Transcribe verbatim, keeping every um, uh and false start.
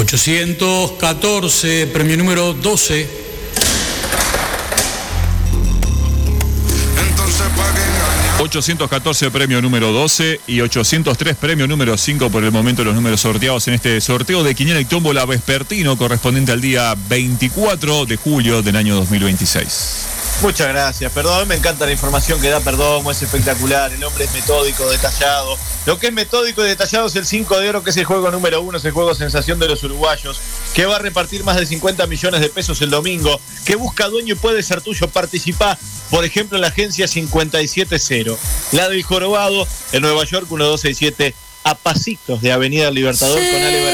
ochocientos catorce, premio número doce. ochocientos catorce premio número doce y ochocientos tres premio número cinco por el momento los números sorteados en este sorteo de quiniela y tómbola vespertino correspondiente al día veinticuatro de julio del año dos mil veintiséis. Muchas gracias, Perdomo, me encanta la información que da Perdomo, es espectacular, el hombre es metódico, detallado. Lo que es metódico y detallado es el cinco de oro, que es el juego número uno, es el juego sensación de los uruguayos, que va a repartir más de cincuenta millones de pesos el domingo, que busca dueño y puede ser tuyo. Participá, por ejemplo, en la agencia cincuenta y siete cero, la del Jorobado, en Nueva York, uno dos seis siete, a pasitos de Avenida Libertador con Ale